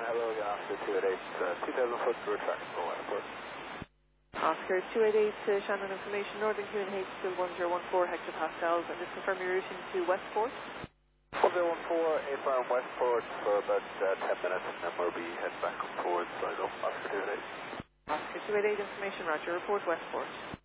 hello again, Oscar 288, 2000 foot through traffic for Westport. Oscar 288 to Shannon Information, Northern QNH still 1014 hectopascals, and just confirm your routing to Westport. 1014, A-Farm Westport for about 10 minutes, and then we'll be heading back up towards Sligo, Oscar 288. Oscar 288 Information, Roger, report Westport.